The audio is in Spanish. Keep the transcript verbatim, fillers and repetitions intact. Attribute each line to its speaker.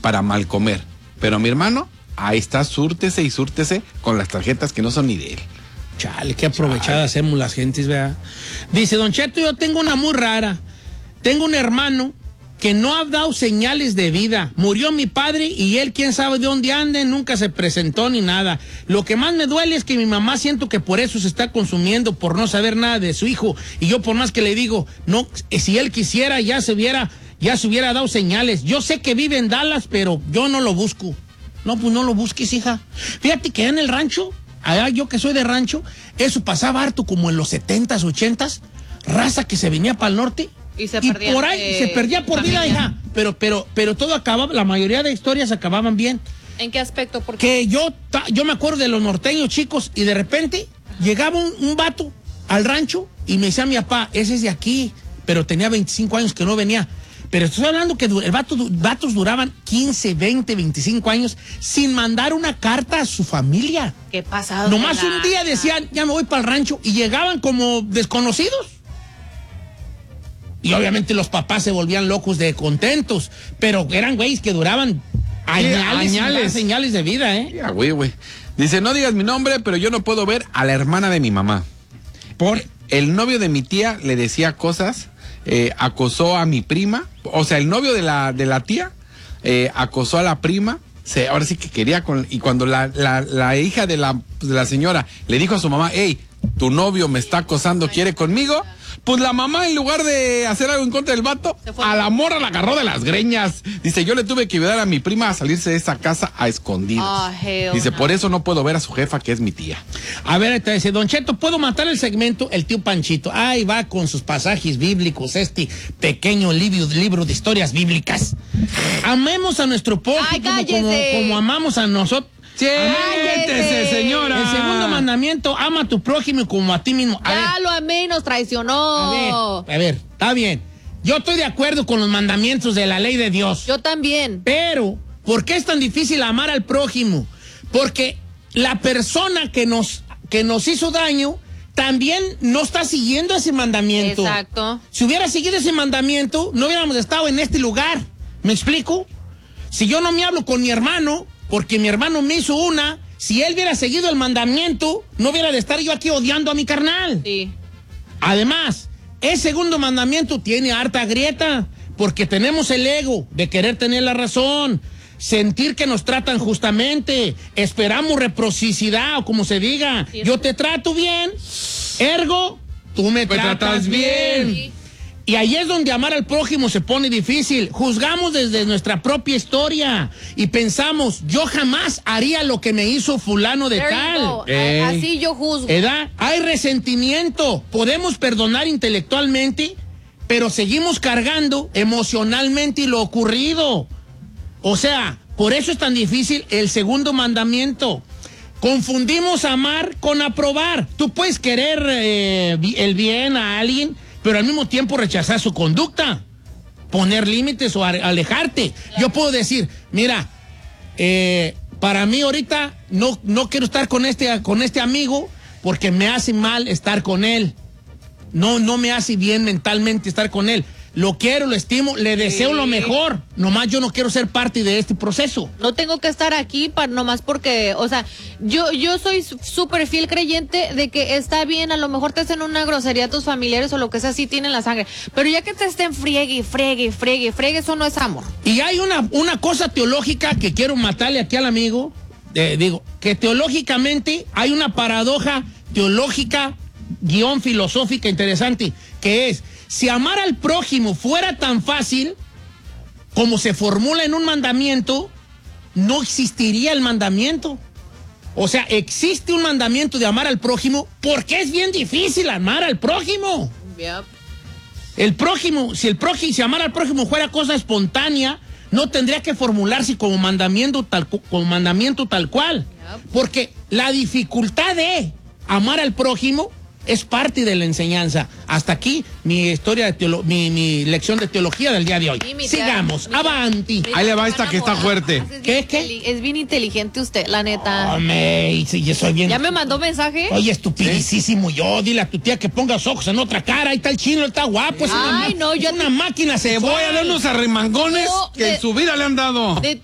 Speaker 1: para mal comer. Pero mi hermano, ahí está, súrtese y súrtese con las tarjetas que no son ni de él.
Speaker 2: Chale, qué aprovechadas hacemos las gentes, ¿verdad? Dice, Don Cheto, yo tengo una muy rara. Tengo un hermano que no ha dado señales de vida. Murió mi padre y él, quién sabe de dónde ande, nunca se presentó ni nada. Lo que más me duele es que mi mamá siento que por eso se está consumiendo, por no saber nada de su hijo. Y yo por más que le digo, no, si él quisiera ya se hubiera, ya se hubiera dado señales. Yo sé que vive en Dallas, pero yo no lo busco. No, pues no lo busques, hija. Fíjate que en el rancho, allá yo que soy de rancho, eso pasaba harto como en los setentas, ochentas, raza que se venía para el norte.
Speaker 3: Y se
Speaker 2: y
Speaker 3: perdía.
Speaker 2: por ahí
Speaker 3: eh,
Speaker 2: se perdía por
Speaker 3: familia.
Speaker 2: vida, hija. Pero, pero, pero todo acababa, la mayoría de historias acababan bien.
Speaker 3: ¿En qué aspecto? Porque
Speaker 2: Que yo, ta- yo me acuerdo de los norteños chicos y de repente llegaba un, un vato al rancho y me decía mi papá, ese es de aquí, pero tenía veinticinco años que no venía. Pero estoy hablando que du- el vato, du- vatos duraban quince, veinte, veinticinco años sin mandar una carta a su familia.
Speaker 3: ¿qué pasado?
Speaker 2: Nomás un día decían, ya me voy para el rancho, y llegaban como desconocidos. Y obviamente los papás se volvían locos de contentos, pero eran güeyes que duraban añales, sin dar señales de vida, ¿eh?
Speaker 1: Ya, güey, güey. Dice, no digas mi nombre, pero yo no puedo ver a la hermana de mi mamá.
Speaker 2: Por
Speaker 1: El novio de mi tía le decía cosas, eh, acosó a mi prima, o sea, el novio de la, de la tía eh, acosó a la prima, se, ahora sí que quería, con, y cuando la, la, la hija de la, de la señora le dijo a su mamá, hey, tu novio me está acosando, ¿quiere conmigo? Pues la mamá, en lugar de hacer algo en contra del vato, a la morra la agarró de las greñas. Dice, yo le tuve que ayudar a mi prima a salirse de esa casa a escondidas.
Speaker 3: Oh, hell
Speaker 1: Dice,
Speaker 3: no.
Speaker 1: por eso no puedo ver a su jefa, que es mi tía.
Speaker 2: A ver, te dice, Don Cheto, ¿puedo matar el segmento? El tío Panchito. Ahí va con sus pasajes bíblicos, este pequeño libro, libro de historias bíblicas. Amemos a nuestro prójimo
Speaker 3: Ay,
Speaker 2: como, como,
Speaker 3: cállese.
Speaker 2: como amamos a nosotros.
Speaker 1: Siéntese, señora.
Speaker 2: El segundo mandamiento, ama a tu prójimo como a ti mismo. A
Speaker 3: Ya
Speaker 2: ver,
Speaker 3: lo amé, nos
Speaker 2: a
Speaker 3: traicionó.
Speaker 2: ver, a ver, está bien. Yo estoy de acuerdo con los mandamientos de la ley de Dios.
Speaker 3: Yo también.
Speaker 2: Pero, ¿por qué es tan difícil amar al prójimo? Porque la persona que nos, que nos hizo daño también no está siguiendo ese mandamiento.
Speaker 3: Exacto.
Speaker 2: Si hubiera seguido ese mandamiento, no hubiéramos estado en este lugar. ¿Me explico? Si yo no me hablo con mi hermano, porque mi hermano me hizo una, si él hubiera seguido el mandamiento, no hubiera de estar yo aquí odiando a mi carnal.
Speaker 3: Sí.
Speaker 2: Además, el segundo mandamiento tiene harta grieta, porque tenemos el ego de querer tener la razón, sentir que nos tratan justamente, esperamos reciprocidad o como se diga.
Speaker 3: Sí.
Speaker 2: Yo te trato bien, ergo, tú me,
Speaker 1: Me
Speaker 2: tratas,
Speaker 1: tratas
Speaker 2: bien.
Speaker 3: Sí.
Speaker 2: Y ahí es donde amar al prójimo se pone difícil. Juzgamos desde nuestra propia historia y pensamos, yo jamás haría lo que me hizo fulano de
Speaker 3: There you
Speaker 2: tal.
Speaker 3: go.
Speaker 1: Ey.
Speaker 3: A- Así yo juzgo.
Speaker 2: ¿Edad? Hay resentimiento. Podemos perdonar intelectualmente, pero seguimos cargando emocionalmente lo ocurrido. O sea, por eso es tan difícil el segundo mandamiento. Confundimos amar con aprobar. Tú puedes querer eh, bi- el bien a alguien, pero al mismo tiempo rechazar su conducta, poner límites o a- alejarte. Yo puedo decir, mira, eh, para mí ahorita no, no quiero estar con este, con este amigo porque me hace mal estar con él. No, no me hace bien mentalmente estar con él. Lo quiero, lo estimo, le deseo
Speaker 3: Sí.
Speaker 2: lo mejor. Nomás yo no quiero ser parte de este proceso.
Speaker 3: No tengo que estar aquí para nomás porque, o sea, yo yo soy súper fiel creyente de que está bien, a lo mejor te hacen una grosería a tus familiares o lo que sea, sí tienen la sangre, pero ya que te estén friegue, friegue, friegue, friegue, eso no es amor.
Speaker 2: Y hay una, una cosa teológica que quiero matarle aquí al amigo. Eh, digo, que teológicamente hay una paradoja teológica, guión filosófica interesante, que es, si amar al prójimo fuera tan fácil como se formula en un mandamiento, no existiría el mandamiento. O sea, existe un mandamiento de amar al prójimo porque es bien difícil amar al prójimo.
Speaker 3: Yep.
Speaker 2: El prójimo, si el prójimo, si amar al prójimo fuera cosa espontánea, no tendría que formularse como mandamiento tal, como mandamiento tal cual. Porque la dificultad de amar al prójimo es parte de la enseñanza. Hasta aquí mi historia de teolo mi, mi lección de teología del día de hoy.
Speaker 3: Sí, mi tía-
Speaker 2: Sigamos,
Speaker 3: mi tía-
Speaker 2: avanti.
Speaker 3: mi
Speaker 1: Ahí le
Speaker 3: tía
Speaker 1: va
Speaker 3: me
Speaker 1: esta que está
Speaker 3: enamora.
Speaker 1: fuerte.
Speaker 3: Es
Speaker 2: ¿Qué,
Speaker 3: bien
Speaker 2: qué?
Speaker 3: inteli- Es bien inteligente usted, la neta.
Speaker 2: Hombre, si yo soy bien.
Speaker 3: ¿Ya me mandó mensaje?
Speaker 2: Oye, estupidísimo yo. Dile a tu tía que ponga los ojos en otra cara. Ahí está el chino, está guapo. Es una,
Speaker 3: Ay,
Speaker 2: ma-
Speaker 3: no,
Speaker 2: es
Speaker 3: yo
Speaker 2: una
Speaker 3: te-
Speaker 2: máquina
Speaker 1: Te
Speaker 2: sexual.
Speaker 1: voy a dar unos arremangones
Speaker 3: No,
Speaker 1: que
Speaker 3: de-
Speaker 1: en su vida le han dado.
Speaker 3: De